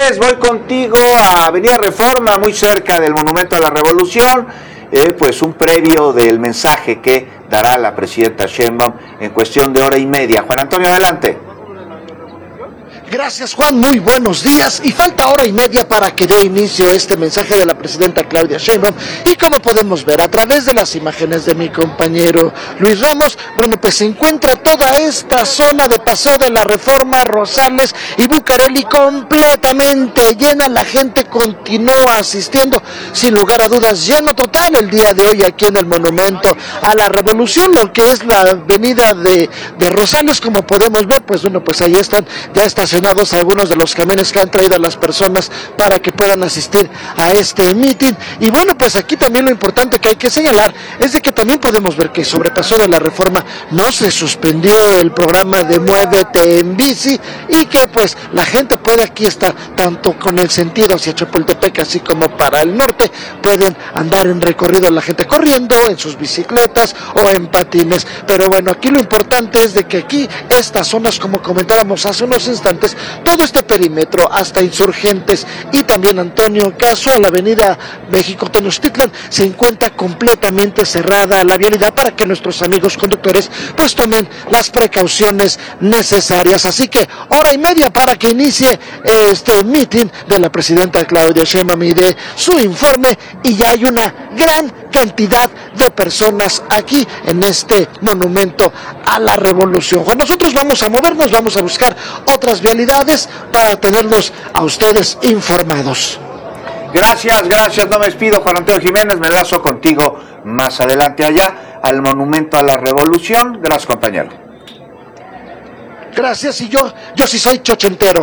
Jiménez, voy contigo a Avenida Reforma, muy cerca del Monumento a la Revolución, pues un previo del mensaje que dará la presidenta Sheinbaum en cuestión de hora y media. Juan Antonio, adelante. Gracias, Juan, muy buenos días. Y falta hora y media para que dé inicio este mensaje de la presidenta Claudia Sheinbaum. Y como podemos ver a través de las imágenes de mi compañero Luis Ramos, bueno, pues se encuentra toda esta zona de Paseo de la Reforma, Rosales y Bucareli completamente llena. La gente continúa asistiendo, sin lugar a dudas, lleno total el día de hoy aquí en el Monumento a la Revolución, lo que es la avenida de Rosales. Como podemos ver, pues bueno, pues ahí están ya estacionados algunos de los camiones que han traído a las personas para que puedan asistir a este meeting. Y bueno, pues aquí también lo importante que hay que señalar es de que también podemos ver que sobre Paseo de la Reforma no se suspendió el programa de Muévete en Bici, y que pues la gente puede aquí estar tanto con el sentido hacia Chapultepec así como para el norte, pueden andar en recorrido, la gente corriendo en sus bicicletas o en patines. Pero bueno, aquí lo importante es de que aquí estas zonas, como comentábamos hace unos instantes, todo este perímetro hasta Insurgentes y también Antonio Caso a la avenida México Tenochtitlan se encuentra completamente cerrada la vialidad para que nuestros amigos conductores pues tomen las precauciones necesarias. Así que hora y media para que inicie este meeting de la presidenta Claudia Sheinbaum y de su informe, y ya hay una gran cantidad de personas aquí en este Monumento a la Revolución. Bueno, nosotros vamos a movernos, vamos a buscar otras vialidades para tenerlos a ustedes informados. Gracias, no me despido, Juan Antonio Jiménez, me enlazo contigo más adelante allá al Monumento a la Revolución. Gracias, compañero. Gracias, y yo sí soy chochentero.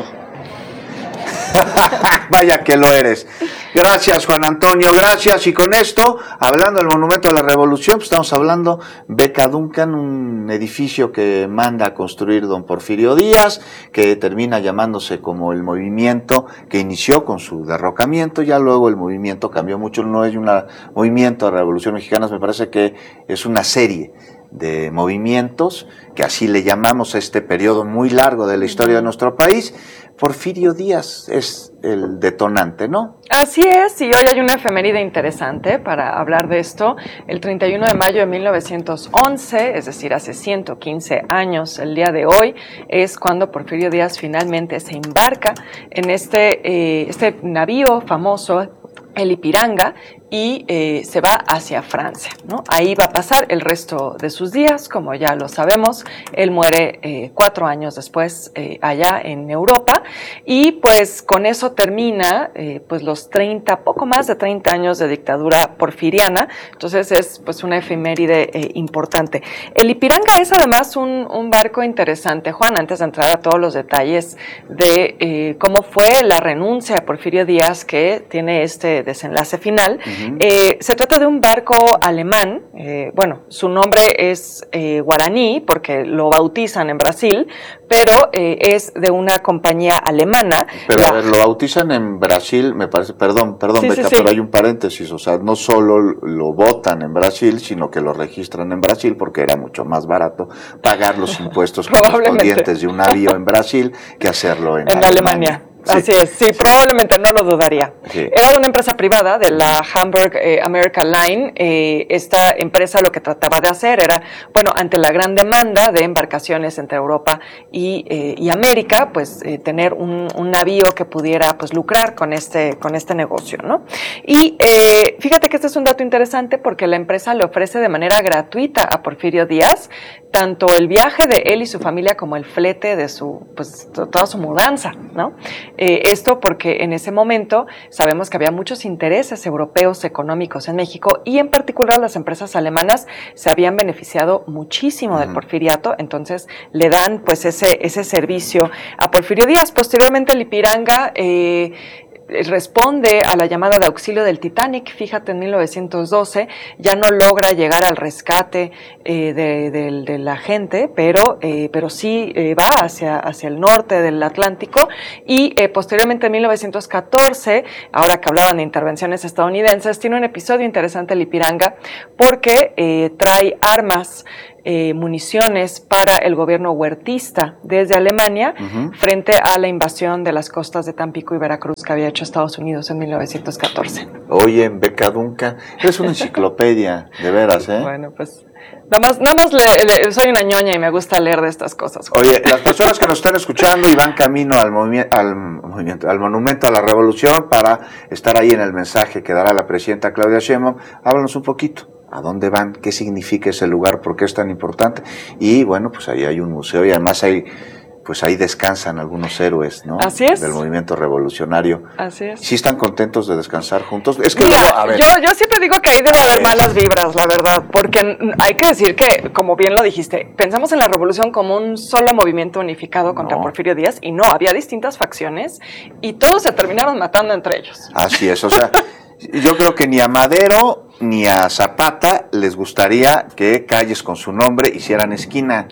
Vaya que lo eres. Gracias, Juan Antonio, gracias. Y con esto, hablando del Monumento a la Revolución, pues estamos hablando Beca Duncan, un edificio que manda a construir don Porfirio Díaz, que termina llamándose como el movimiento que inició con su derrocamiento. Ya luego el movimiento cambió mucho, no es un movimiento de la Revolución Mexicana, me parece que es una serie de movimientos, que así le llamamos a este periodo muy largo de la historia de nuestro país. Porfirio Díaz es el detonante, ¿no? Así es, y hoy hay una efeméride interesante para hablar de esto. El 31 de mayo de 1911, es decir, hace 115 años, el día de hoy, es cuando Porfirio Díaz finalmente se embarca en este navío famoso, el Ipiranga, y se va hacia Francia, ¿no? Ahí va a pasar el resto de sus días, como ya lo sabemos. Él muere 4 años después allá en Europa, y pues con eso termina pues los poco más de 30 años de dictadura porfiriana. Entonces es pues una efeméride importante. El Ipiranga es además un barco interesante, Juan, antes de entrar a todos los detalles de cómo fue la renuncia de Porfirio Díaz, que tiene este desenlace final. Se trata de un barco alemán, bueno, su nombre es guaraní porque lo bautizan en Brasil, pero es de una compañía alemana. Pero a ver, lo bautizan en Brasil, me parece, perdón, sí, Beca, sí. pero hay un paréntesis, o sea, no solo lo votan en Brasil, sino que lo registran en Brasil porque era mucho más barato pagar los impuestos correspondientes de un navío en Brasil que hacerlo en Alemania. Sí. Así es, sí, probablemente, no lo dudaría. Sí. Era de una empresa privada, de la Hamburg America Line. Esta empresa lo que trataba de hacer era, bueno, ante la gran demanda de embarcaciones entre Europa y América, pues tener un navío que pudiera pues lucrar con este negocio, ¿no? Y fíjate que este es un dato interesante porque la empresa le ofrece de manera gratuita a Porfirio Díaz tanto el viaje de él y su familia como el flete de toda su mudanza, ¿no? Esto porque en ese momento sabemos que había muchos intereses europeos económicos en México, y en particular las empresas alemanas se habían beneficiado muchísimo del porfiriato. Entonces le dan pues ese servicio a Porfirio Díaz. Posteriormente el Ipiranga responde a la llamada de auxilio del Titanic. Fíjate, en 1912 ya no logra llegar al rescate de la gente, pero sí va hacia el norte del Atlántico, y posteriormente en 1914, ahora que hablaban de intervenciones estadounidenses, tiene un episodio interesante el Ipiranga porque trae armas municiones para el gobierno huertista desde Alemania frente a la invasión de las costas de Tampico y Veracruz que había hecho Estados Unidos en 1914. Oye, Beca Duncan, eres una enciclopedia, de veras, ¿eh? Bueno, pues nada más soy una ñoña y me gusta leer de estas cosas. Oye, las personas que nos están escuchando y van camino al Monumento a la Revolución para estar ahí en el mensaje que dará la presidenta Claudia Sheinbaum, háblanos un poquito. ¿A dónde van? ¿Qué significa ese lugar? ¿Por qué es tan importante? Y bueno, pues ahí hay un museo y además ahí descansan algunos héroes, ¿no? Así es. Del movimiento revolucionario. Así es. ¿Sí están contentos de descansar juntos? Es que mira, a ver. Yo siempre digo que ahí debe haber malas vibras, la verdad, porque hay que decir que, como bien lo dijiste, pensamos en la revolución como un solo movimiento unificado contra Porfirio Díaz, y no, había distintas facciones y todos se terminaron matando entre ellos. Así es, o sea, yo creo que ni a Madero ni a Zapata les gustaría que calles con su nombre hicieran esquina,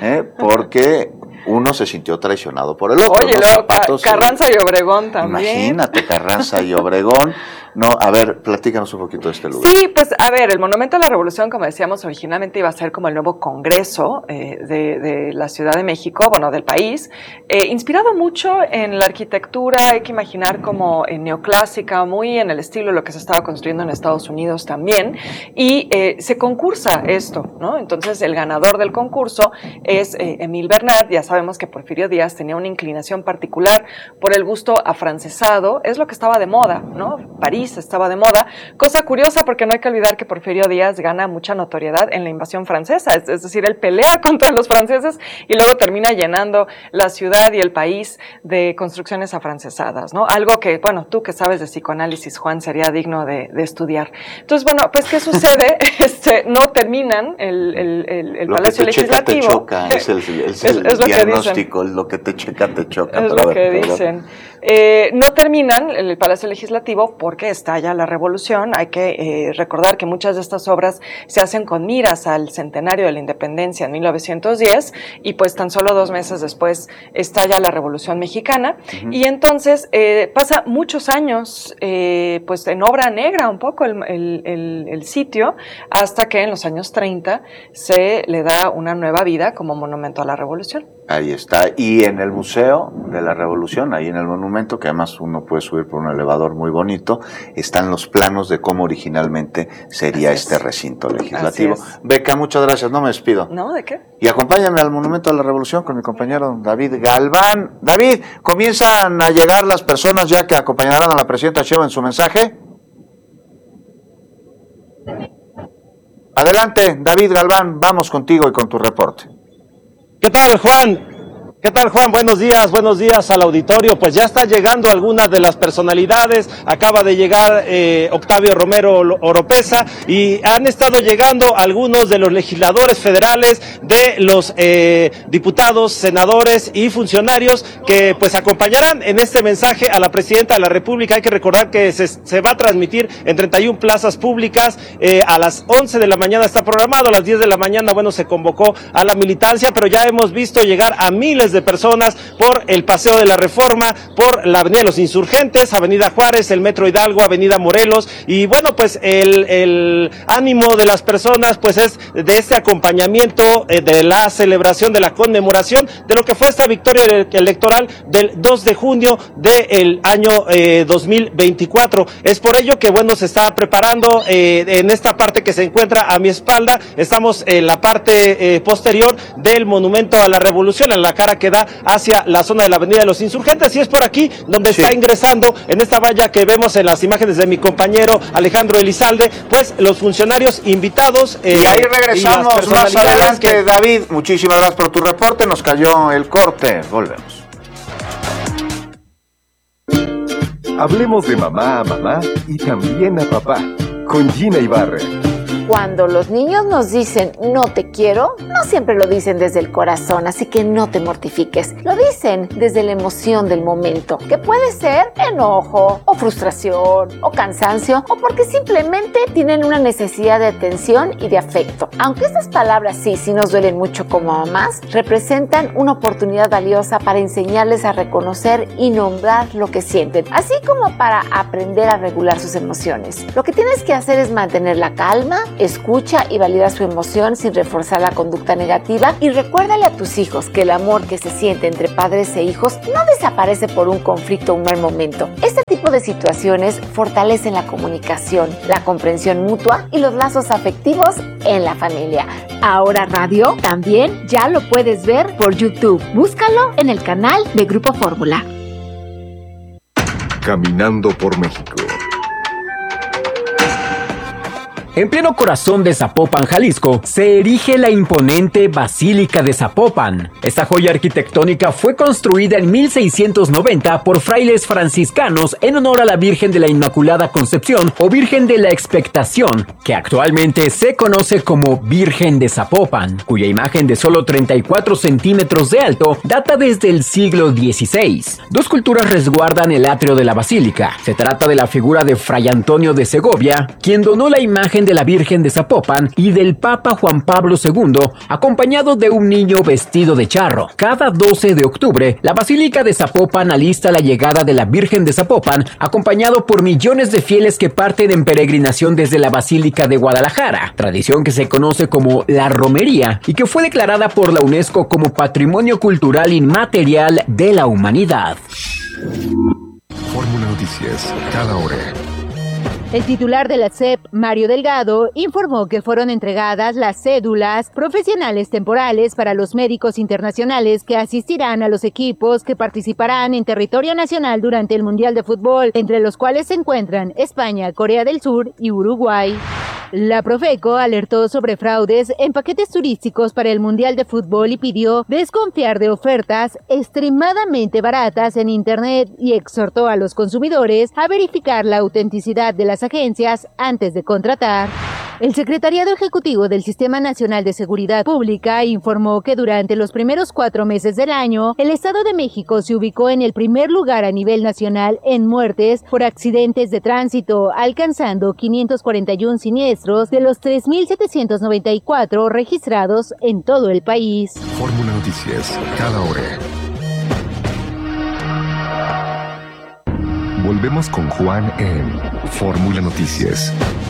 porque uno se sintió traicionado por el otro. Oye, luego Carranza y Obregón también. Imagínate, Carranza y Obregón. No, a ver, platícanos un poquito de este lugar. Sí, pues a ver, el Monumento a la Revolución, como decíamos, originalmente iba a ser como el nuevo Congreso de la Ciudad de México, bueno, del país, inspirado mucho en la arquitectura, hay que imaginar como neoclásica, muy en el estilo de lo que se estaba construyendo en Estados Unidos también, y se concursa esto, ¿no? Entonces, el ganador del concurso es Emil Bernat. Ya sabemos que Porfirio Díaz tenía una inclinación particular por el gusto afrancesado, es lo que estaba de moda, ¿no? París estaba de moda, cosa curiosa porque no hay que olvidar que Porfirio Díaz gana mucha notoriedad en la invasión francesa, es decir, él pelea contra los franceses y luego termina llenando la ciudad y el país de construcciones afrancesadas, ¿no? Algo que, bueno, tú que sabes de psicoanálisis, Juan, sería digno de estudiar. Entonces, bueno, pues, ¿qué sucede? No terminan el Palacio Legislativo. Te choca, es el diagnóstico, lo que te checa, te choca. Es lo que dicen. No terminan el Palacio Legislativo porque estalla la revolución. Hay que recordar que muchas de estas obras se hacen con miras al centenario de la independencia en 1910 y pues tan solo 2 meses después estalla la Revolución Mexicana. Y entonces pasa muchos años pues en obra negra un poco el sitio, hasta que en los años 30 se le da una nueva vida como monumento a la revolución. Ahí está, y en el Museo de la Revolución, ahí en el monumento, que además uno puede subir por un elevador muy bonito, están los planos de cómo originalmente sería este recinto legislativo. Beca, muchas gracias, no me despido. ¿No? ¿De qué? Y acompáñame al Monumento a la Revolución con mi compañero David Galván. David, ¿comienzan a llegar las personas ya que acompañarán a la presidenta Sheinbaum en su mensaje? Adelante, David Galván, vamos contigo y con tu reporte. ¿Qué tal, Juan? ¿Qué tal, Juan? Buenos días al auditorio. Pues ya están llegando algunas de las personalidades. Acaba de llegar Octavio Romero Oropeza y han estado llegando algunos de los legisladores federales, de los diputados, senadores y funcionarios que pues acompañarán en este mensaje a la presidenta de la República. Hay que recordar que se va a transmitir en 31 plazas públicas. A las 11 de la mañana está programado, a las 10 de la mañana, bueno, se convocó a la militancia, pero ya hemos visto llegar a miles de personas por el Paseo de la Reforma, por la Avenida de los Insurgentes, Avenida Juárez, el Metro Hidalgo, Avenida Morelos, y bueno, pues el ánimo de las personas pues es de este acompañamiento de la celebración, de la conmemoración de lo que fue esta victoria electoral del 2 de junio del año 2024. Es por ello que bueno, se está preparando en esta parte que se encuentra a mi espalda. Estamos en la parte posterior del Monumento a la Revolución, en la cara que da hacia la zona de la Avenida de los Insurgentes, y es por aquí donde está ingresando, en esta valla que vemos en las imágenes de mi compañero Alejandro Elizalde, pues los funcionarios invitados. Y ahí regresamos más adelante, David. Muchísimas gracias por tu reporte. Nos cayó el corte. Volvemos. Hablemos de mamá a mamá y también a papá, con Gina Ibarra. Cuando los niños nos dicen no te quiero, no siempre lo dicen desde el corazón, así que no te mortifiques. Lo dicen desde la emoción del momento, que puede ser enojo, o frustración, o cansancio, o porque simplemente tienen una necesidad de atención y de afecto. Aunque estas palabras sí nos duelen mucho como mamás, representan una oportunidad valiosa para enseñarles a reconocer y nombrar lo que sienten, así como para aprender a regular sus emociones. Lo que tienes que hacer es mantener la calma, escucha y valida su emoción sin reforzar la conducta negativa, y recuérdale a tus hijos que el amor que se siente entre padres e hijos no desaparece por un conflicto o un mal momento. Este tipo de situaciones fortalecen la comunicación, la comprensión mutua y los lazos afectivos en la familia. Ahora Radio también ya lo puedes ver por YouTube. Búscalo en el canal de Grupo Fórmula. Caminando por México. En pleno corazón de Zapopan, Jalisco, se erige la imponente Basílica de Zapopan. Esta joya arquitectónica fue construida en 1690 por frailes franciscanos en honor a la Virgen de la Inmaculada Concepción o Virgen de la Expectación, que actualmente se conoce como Virgen de Zapopan, cuya imagen de solo 34 centímetros de alto data desde el siglo XVI. Dos culturas resguardan el atrio de la basílica. Se trata de la figura de Fray Antonio de Segovia, quien donó la imagen de la Virgen de Zapopan, y del Papa Juan Pablo II, acompañado de un niño vestido de charro. Cada 12 de octubre, la Basílica de Zapopan alista la llegada de la Virgen de Zapopan, acompañado por millones de fieles que parten en peregrinación desde la Basílica de Guadalajara, tradición que se conoce como la romería y que fue declarada por la UNESCO como Patrimonio Cultural Inmaterial de la Humanidad. Fórmula Noticias, cada hora. El titular de la SEP, Mario Delgado, informó que fueron entregadas las cédulas profesionales temporales para los médicos internacionales que asistirán a los equipos que participarán en territorio nacional durante el Mundial de Fútbol, entre los cuales se encuentran España, Corea del Sur y Uruguay. La Profeco alertó sobre fraudes en paquetes turísticos para el Mundial de Fútbol y pidió desconfiar de ofertas extremadamente baratas en Internet y exhortó a los consumidores a verificar la autenticidad de las agencias antes de contratar. El Secretariado Ejecutivo del Sistema Nacional de Seguridad Pública informó que durante los primeros 4 meses del año, el Estado de México se ubicó en el primer lugar a nivel nacional en muertes por accidentes de tránsito, alcanzando 541 siniestros de los 3.794 registrados en todo el país. Fórmula Noticias, cada hora. Volvemos con Juan en Fórmula Noticias.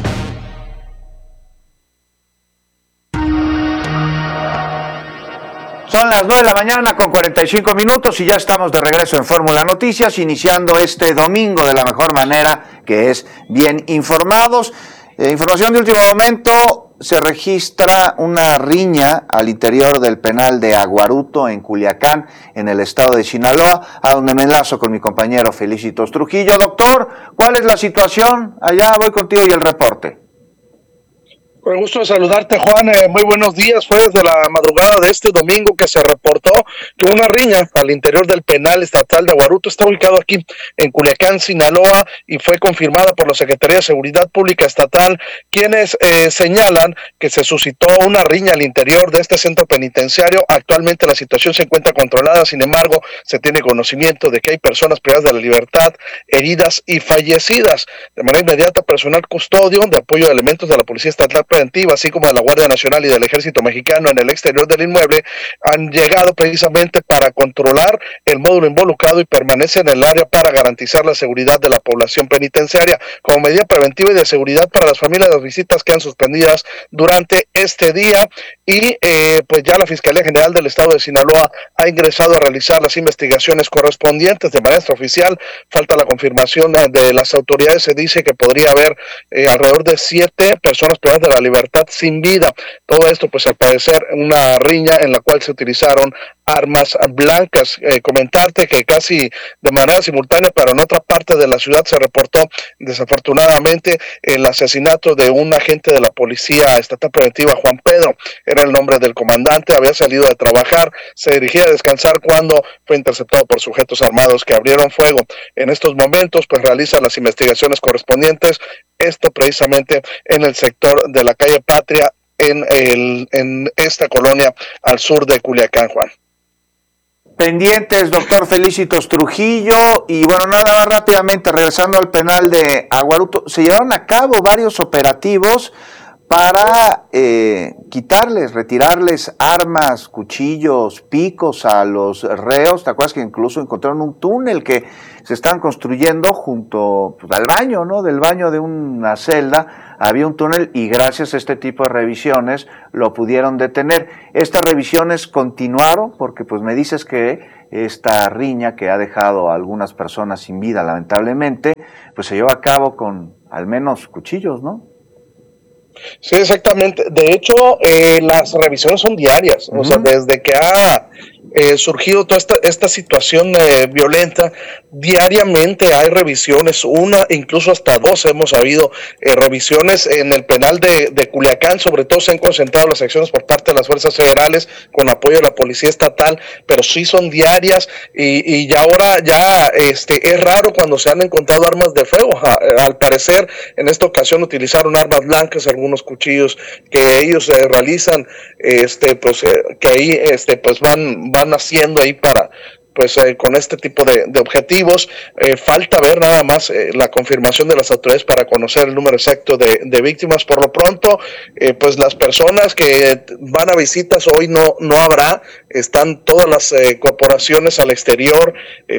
Son las 9 de la mañana con 45 minutos y ya estamos de regreso en Fórmula Noticias, iniciando este domingo de la mejor manera, que es bien informados. Información de último momento: se registra una riña al interior del penal de Aguaruto en Culiacán, en el estado de Sinaloa, a donde me enlazo con mi compañero Felicitos Trujillo. Doctor, ¿cuál es la situación allá? Voy contigo y el reporte. Con gusto de saludarte, Juan. Muy buenos días. Fue desde la madrugada de este domingo que se reportó que una riña al interior del penal estatal de Aguaruto, está ubicado aquí en Culiacán, Sinaloa, y fue confirmada por la Secretaría de Seguridad Pública Estatal, quienes señalan que se suscitó una riña al interior de este centro penitenciario. Actualmente la situación se encuentra controlada, sin embargo, se tiene conocimiento de que hay personas privadas de la libertad, heridas y fallecidas. De manera inmediata, personal custodio de apoyo de elementos de la Policía Estatal Preventiva, así como de la Guardia Nacional y del Ejército Mexicano en el exterior del inmueble, han llegado precisamente para controlar el módulo involucrado y permanecen en el área para garantizar la seguridad de la población penitenciaria como medida preventiva y de seguridad para las familias. Las visitas quedan suspendidas durante este día y pues ya la Fiscalía General del Estado de Sinaloa ha ingresado a realizar las investigaciones correspondientes de manera extraoficial. Falta la confirmación de las autoridades. Se dice que podría haber alrededor de 7 personas privadas de la libertad sin vida. Todo esto, pues al parecer, una riña en la cual se utilizaron armas blancas. Comentarte que casi de manera simultánea, pero en otra parte de la ciudad, se reportó desafortunadamente el asesinato de un agente de la Policía Estatal Preventiva, Juan Pedro, era el nombre del comandante. Había salido de trabajar, se dirigía a descansar cuando fue interceptado por sujetos armados que abrieron fuego. En estos momentos, pues realizan las investigaciones correspondientes, esto precisamente en el sector de la calle Patria, en esta colonia al sur de Culiacán, Juan. Pendientes, doctor Felicitos Trujillo. Y bueno, nada más rápidamente, regresando al penal de Aguaruto, se llevaron a cabo varios operativos para quitarles, retirarles armas, cuchillos, picos a los reos. ¿Te acuerdas que incluso encontraron un túnel que se estaban construyendo junto pues, al baño, ¿no? Del baño de una celda había un túnel y gracias a este tipo de revisiones lo pudieron detener. Estas revisiones continuaron porque pues me dices que esta riña que ha dejado a algunas personas sin vida lamentablemente, pues se llevó a cabo con al menos cuchillos, ¿no? Sí, exactamente. De hecho, las revisiones son diarias. O sea, desde que ha surgido toda esta situación violenta, diariamente hay revisiones, una, incluso hasta dos hemos habido revisiones en el penal de Culiacán. Sobre todo se han concentrado las acciones por parte de las fuerzas federales con apoyo de la policía estatal, pero sí son diarias y ya ahora ya es raro cuando se han encontrado armas de fuego. Al parecer en esta ocasión utilizaron armas blancas, algunos cuchillos que ellos realizan, que ahí pues van haciendo ahí para con este tipo de objetivos. Falta ver nada más la confirmación de las autoridades para conocer el número exacto de víctimas. Por lo pronto, pues las personas que van a visitas hoy no habrá, están todas las corporaciones al exterior,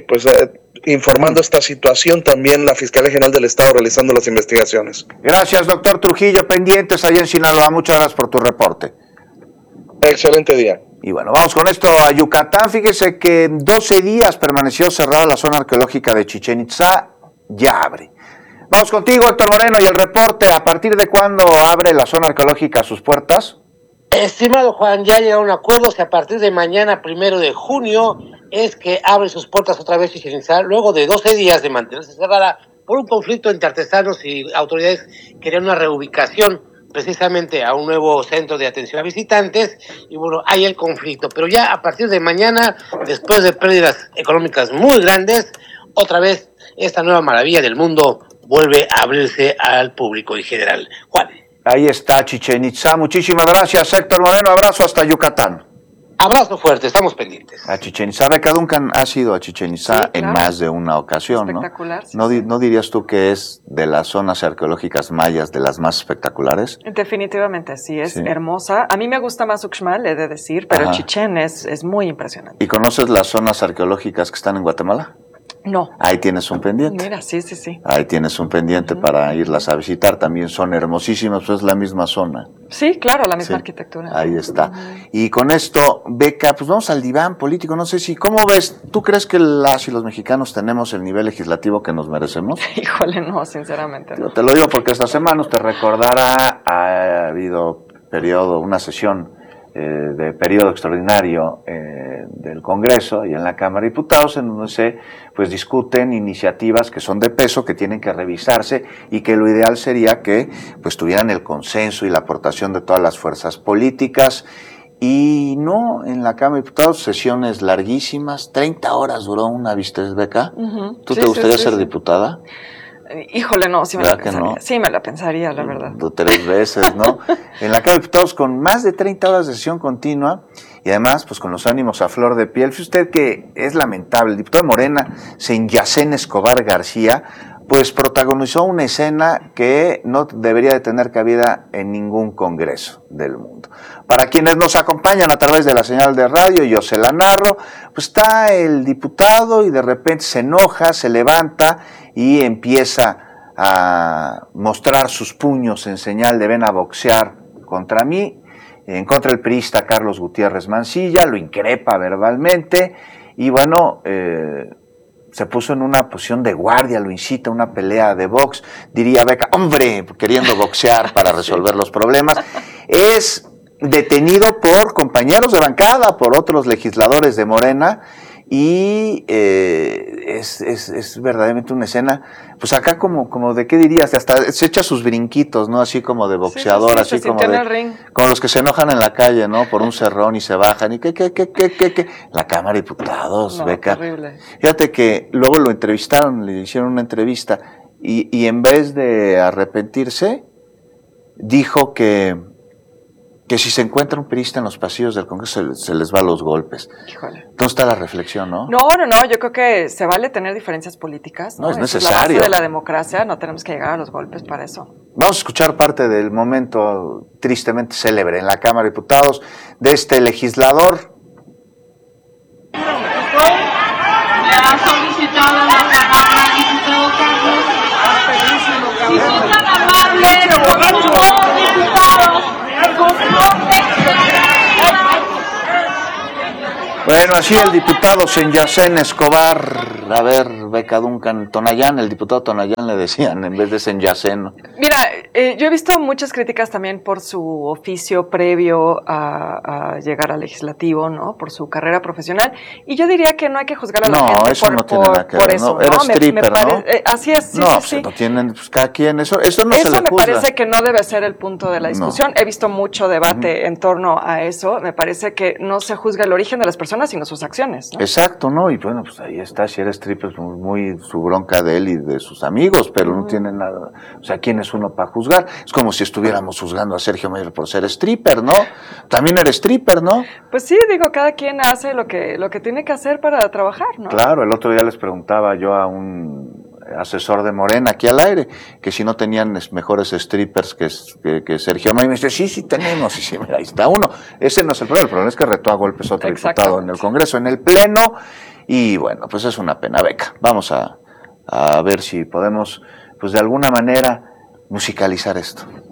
informando esta situación, también la Fiscalía General del Estado realizando las investigaciones. Gracias, doctor Trujillo, pendientes allá en Sinaloa. Muchas gracias por tu reporte. Excelente día. Y bueno, vamos con esto a Yucatán. Fíjese que 12 días permaneció cerrada la zona arqueológica de Chichén Itzá, ya abre. Vamos contigo, Héctor Moreno, y el reporte. ¿A partir de cuándo abre la zona arqueológica sus puertas? Estimado Juan, ya llega un acuerdo que a partir de mañana, 1 de junio, es que abre sus puertas otra vez Chichén Itzá, luego de 12 días de mantenerse cerrada por un conflicto entre artesanos y autoridades que querían una reubicación precisamente a un nuevo centro de atención a visitantes, y bueno, hay el conflicto, pero ya a partir de mañana, después de pérdidas económicas muy grandes, otra vez esta nueva maravilla del mundo vuelve a abrirse al público en general. Juan. Ahí está Chichén Itzá. Muchísimas gracias, Héctor Moreno. Abrazo hasta Yucatán. Abrazo fuerte, estamos pendientes. A Chichén Itzá. Beca Duncan ha sido a Chichén Itzá, sí, claro, en más de una ocasión, espectacular, ¿no? Sí, ¿No, sí. ¿No dirías tú que es de las zonas arqueológicas mayas de las más espectaculares? Definitivamente, sí, es hermosa. A mí me gusta más Uxmal, he de decir, pero Chichén es muy impresionante. ¿Y conoces las zonas arqueológicas que están en Guatemala? No. Ahí tienes un pendiente. Mira, sí. Ahí tienes un pendiente para irlas a visitar. También son hermosísimas, pues es la misma zona. Sí, claro, la misma arquitectura. Ahí está. Y con esto, Beca, pues vamos al diván político. No sé si, ¿cómo ves? ¿Tú crees que las y los mexicanos tenemos el nivel legislativo que nos merecemos? Híjole, no, sinceramente no. Yo te lo digo porque esta semana, usted recordará, ha habido una sesión de periodo extraordinario del Congreso y en la Cámara de Diputados, en donde se discuten iniciativas que son de peso, que tienen que revisarse y que lo ideal sería que pues tuvieran el consenso y la aportación de todas las fuerzas políticas. Y no, en la Cámara de Diputados, sesiones larguísimas, 30 horas duró una, ¿viste, Beca? ¿Tú te gustaría ser diputada? Híjole, no, sí me la pensaría. No? Sí me la pensaría, la verdad. 3 veces, ¿no? En la Cámara de Diputados con más de 30 horas de sesión continua y además pues con los ánimos a flor de piel. Fíjese usted que es lamentable, el diputado de Morena, Senyacén Escobar García, pues protagonizó una escena que no debería de tener cabida en ningún congreso del mundo. Para quienes nos acompañan a través de la señal de radio, yo se la narro, pues está el diputado y de repente se enoja, se levanta y empieza a mostrar sus puños en señal de ven a boxear contra mí, en contra del priista Carlos Gutiérrez Mancilla, lo increpa verbalmente y bueno, se puso en una posición de guardia, lo incita a una pelea de box, diría Beca, hombre, queriendo boxear para resolver los problemas. Es detenido por compañeros de bancada, por otros legisladores de Morena, y es verdaderamente una escena, pues acá como de qué dirías, hasta se echa sus brinquitos, ¿no? Así como de boxeador, así como los que se enojan en la calle, ¿no? Por un cerrón y se bajan y ¿qué? La Cámara de Diputados, no, Beca. Terrible. Fíjate que luego lo entrevistaron, le hicieron una entrevista y en vez de arrepentirse, dijo que que si se encuentra un priista en los pasillos del Congreso se les va a los golpes. Híjole. Entonces está la reflexión, ¿no? No, yo creo que se vale tener diferencias políticas. No, es Esa necesario. Es la base de la democracia, no tenemos que llegar a los golpes para eso. Vamos a escuchar parte del momento tristemente célebre en la Cámara de Diputados de este legislador. Me ha solicitado la palabra el diputado Carlos. Si son tan amables, por favor, diputados. Bueno, así el diputado Senyacén Escobar, a ver, Beca Duncan, Tonayán, el diputado Tonayán le decían en vez de Senyacén. Mira, yo he visto muchas críticas también por su oficio previo a llegar al legislativo, ¿no? Por su carrera profesional. Y yo diría que no hay que juzgar a la gente eso por, no tiene nada que ver, por eso, ¿no? Era stripper, ¿no? Así es, sí, no, sí, pues sí. no tienen, pues cada quien, eso no se le Eso me juzga. parece que no debe ser el punto de la discusión. He visto mucho debate en torno a eso. Me parece que no se juzga el origen de las personas, sino sus acciones, ¿no? Exacto, ¿no? Y bueno, pues ahí está, si eres stripper, pues muy su bronca de él y de sus amigos, pero no tiene nada, o sea, ¿quién es uno para juzgar? Es como si estuviéramos juzgando a Sergio Mayer por ser stripper, ¿no? También eres stripper, ¿no? Pues sí, digo, cada quien hace lo que tiene que hacer para trabajar, ¿no? Claro, el otro día les preguntaba yo a un asesor de Morena aquí al aire, que si no tenían mejores strippers que Sergio Mayer, y me dice, sí tenemos, y sí, mira, ahí está uno. Ese no es el problema es que retó a golpes otro diputado en el Congreso, en el Pleno, y bueno, pues es una pena, Beca. Vamos a ver si podemos, pues de alguna manera, musicalizar esto.